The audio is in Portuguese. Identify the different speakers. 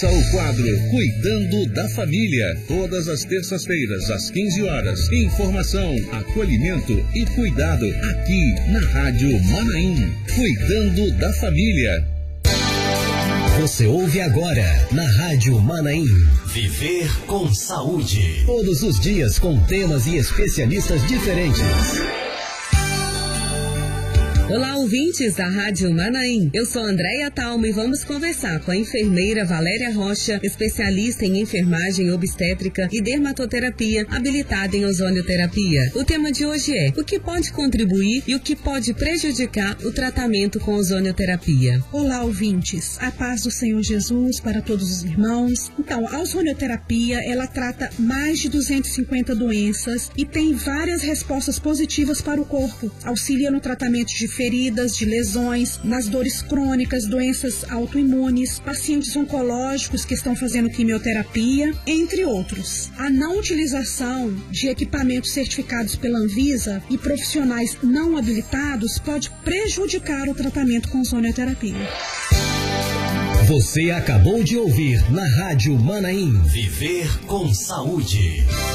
Speaker 1: O quadro Cuidando da Família, todas as terças-feiras às 15 horas. Informação, acolhimento e cuidado aqui na Rádio Manaim. Cuidando da Família.
Speaker 2: Você ouve agora na Rádio Manaim. Viver com Saúde. Todos os dias com temas e especialistas diferentes.
Speaker 3: Olá, ouvintes da Rádio Manaim. Eu sou Andréia Talma e vamos conversar com a enfermeira Valéria Rocha, especialista em enfermagem obstétrica e dermatoterapia, habilitada em ozonioterapia. O tema de hoje é o que pode contribuir e o que pode prejudicar o tratamento com ozonioterapia.
Speaker 4: Olá, ouvintes. A paz do Senhor Jesus para todos os irmãos. Então, a ozonioterapia, ela trata mais de 250 doenças e tem várias respostas positivas para o corpo. Auxilia no tratamento de feridas, de lesões, nas dores crônicas, doenças autoimunes, pacientes oncológicos que estão fazendo quimioterapia, entre outros. A não utilização de equipamentos certificados pela Anvisa e profissionais não habilitados pode prejudicar o tratamento com ozonioterapia.
Speaker 2: Você acabou de ouvir na Rádio Manaim. Viver com Saúde.